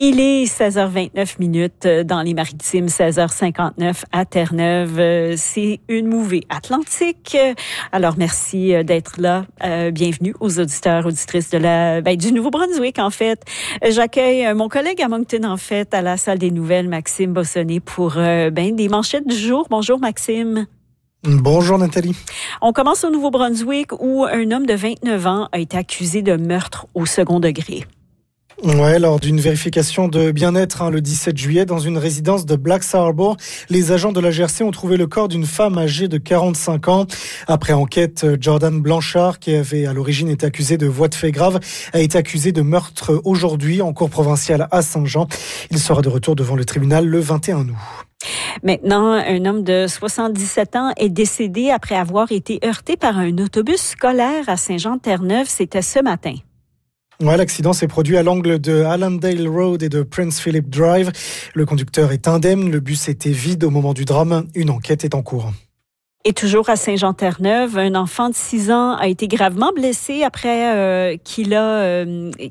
Il est 16h29 dans les Maritimes, 16h59 à Terre-Neuve. C'est une mouvée atlantique. Alors, merci d'être là. Bienvenue aux auditeurs, auditrices du Nouveau-Brunswick, en fait. J'accueille mon collègue à Moncton, en fait, à la salle des nouvelles, Maxime Bossonné, pour des manchettes du jour. Bonjour, Maxime. Bonjour Nathalie. On commence au Nouveau-Brunswick où un homme de 29 ans a été accusé de meurtre au second degré. Ouais, lors d'une vérification de bien-être le 17 juillet dans une résidence de Blacks Harbour, les agents de la GRC ont trouvé le corps d'une femme âgée de 45 ans. Après enquête, Jordan Blanchard, qui avait à l'origine été accusé de voies de fait grave, a été accusé de meurtre aujourd'hui en cour provinciale à Saint-Jean. Il sera de retour devant le tribunal le 21 août. Maintenant, un homme de 77 ans est décédé après avoir été heurté par un autobus scolaire à Saint-Jean-Terre-Neuve. C'était ce matin. Ouais, l'accident s'est produit à l'angle de Allendale Road et de Prince Philip Drive. Le conducteur est indemne, le bus était vide au moment du drame. Une enquête est en cours. Et toujours à Saint-Jean-Terre-Neuve, un enfant de 6 ans a été gravement blessé après qu'il a...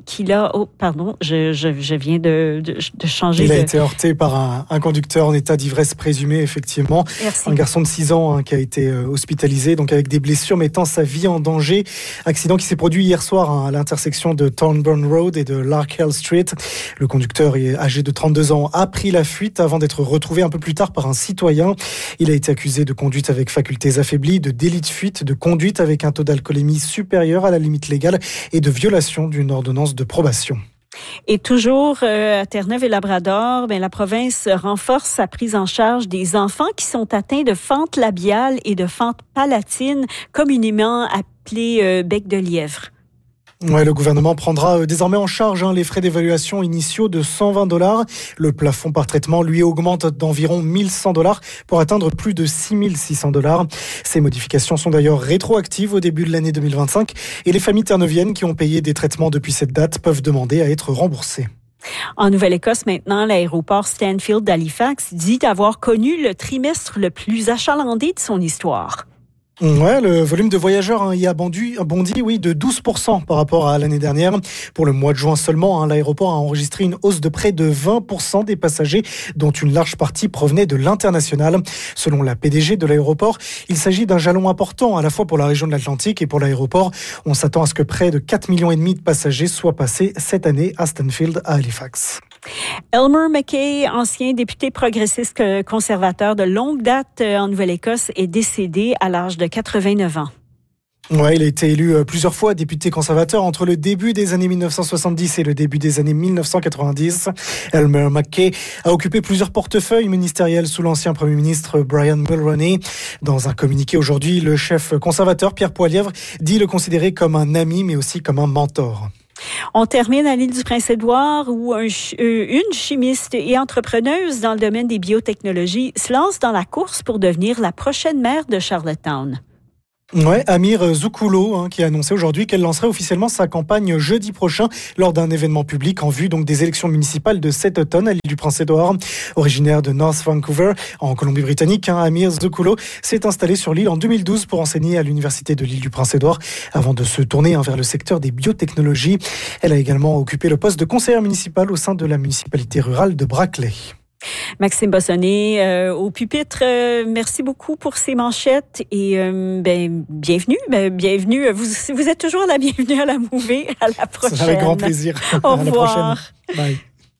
je viens de changer. Il a été heurté par un conducteur en état d'ivresse présumé, effectivement. Merci. Un garçon de 6 ans qui a été hospitalisé, donc avec des blessures mettant sa vie en danger. Accident qui s'est produit hier soir à l'intersection de Thornburn Road et de Larkhill Street. Le conducteur, âgé de 32 ans, a pris la fuite avant d'être retrouvé un peu plus tard par un citoyen. Il a été accusé de conduite avec facultés affaiblies, de délit de fuite, de conduite avec un taux d'alcoolémie supérieur à la limite légale et de violation d'une ordonnance de probation. Et toujours à Terre-Neuve et Labrador, la province renforce sa prise en charge des enfants qui sont atteints de fente labiale et de fente palatine, communément appelée bec de lièvre. Ouais, le gouvernement prendra désormais en charge les frais d'évaluation initiaux de $120. Le plafond par traitement, lui, augmente d'environ $1,100 pour atteindre plus de $6,600. Ces modifications sont d'ailleurs rétroactives au début de l'année 2025 et les familles terneuviennes qui ont payé des traitements depuis cette date peuvent demander à être remboursées. En Nouvelle-Écosse, maintenant, l'aéroport Stanfield d'Halifax dit avoir connu le trimestre le plus achalandé de son histoire. Ouais, le volume de voyageurs y a bondi de 12% par rapport à l'année dernière. Pour le mois de juin seulement, l'aéroport a enregistré une hausse de près de 20% des passagers, dont une large partie provenait de l'international. Selon la PDG de l'aéroport, il s'agit d'un jalon important à la fois pour la région de l'Atlantique et pour l'aéroport. On s'attend à ce que près de 4,5 millions de passagers soient passés cette année à Stanfield à Halifax. Elmer MacKay, ancien député progressiste conservateur de longue date en Nouvelle-Écosse, est décédé à l'âge de 89 ans. Ouais, il a été élu plusieurs fois député conservateur entre le début des années 1970 et le début des années 1990. Elmer MacKay a occupé plusieurs portefeuilles ministériels sous l'ancien Premier ministre Brian Mulroney. Dans un communiqué aujourd'hui, le chef conservateur Pierre Poilievre dit le considérer comme un ami mais aussi comme un mentor. On termine à l'île du Prince-Édouard où une chimiste et entrepreneuse dans le domaine des biotechnologies se lance dans la course pour devenir la prochaine maire de Charlottetown. Ouais, Amir Zoukoulo qui a annoncé aujourd'hui qu'elle lancerait officiellement sa campagne jeudi prochain lors d'un événement public en vue donc des élections municipales de cet automne à l'île du Prince-Édouard. Originaire de North Vancouver, en Colombie-Britannique, Amir Zoukoulo s'est installé sur l'île en 2012 pour enseigner à l'université de l'île du Prince-Édouard avant de se tourner vers le secteur des biotechnologies. Elle a également occupé le poste de conseillère municipale au sein de la municipalité rurale de Brackley. Maxime Bossonné au pupitre. Merci beaucoup pour ces manchettes et bienvenue. Bienvenue. Vous êtes toujours la bienvenue à la mouvée. À la prochaine. Avec grand plaisir. Au revoir. À la prochaine. Bye.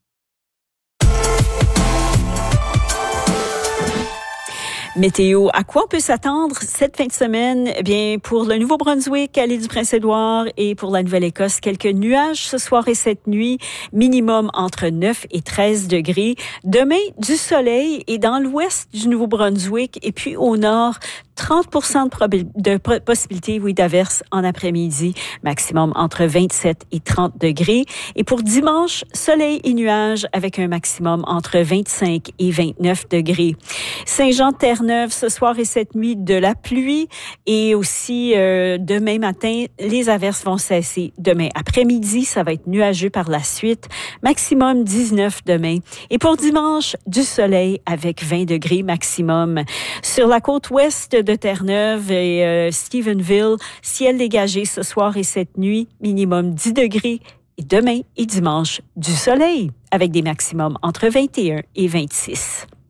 Météo, à quoi on peut s'attendre cette fin de semaine? Eh bien, pour le Nouveau-Brunswick, à l'île du Prince-Édouard et pour la Nouvelle-Écosse, quelques nuages ce soir et cette nuit, minimum entre 9 et 13 degrés. Demain, du soleil et dans l'ouest du Nouveau-Brunswick et puis au nord, 30% de possibilité d'averses en après-midi, maximum entre 27 et 30 degrés. Et pour dimanche, soleil et nuages avec un maximum entre 25 et 29 degrés. Saint-Jean-Terre-Neuve, ce soir et cette nuit, de la pluie. Et aussi, demain matin, les averses vont cesser. Demain après-midi, ça va être nuageux par la suite. Maximum 19 demain. Et pour dimanche, du soleil avec 20 degrés maximum. Sur la côte ouest de Terre-Neuve et Stephenville, ciel dégagé ce soir et cette nuit, minimum 10 degrés Et demain et dimanche, du soleil avec des maximums entre 21 et 26.